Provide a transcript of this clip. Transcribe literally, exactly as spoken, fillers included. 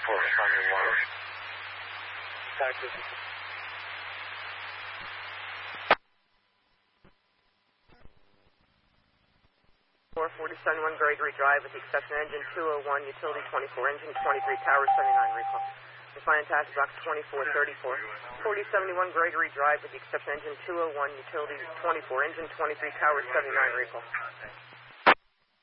twenty-four, responding one. Taxi. four forty seventy-one Gregory Drive with the exception engine two oh one, utility twenty-four, engine twenty-three, tower seventy-nine, recall. Responding taxi box twenty-four thirty-four. forty seventy-one Gregory Drive with the exception engine two oh one, utility twenty-four, engine twenty-three, tower seventy-nine, recall.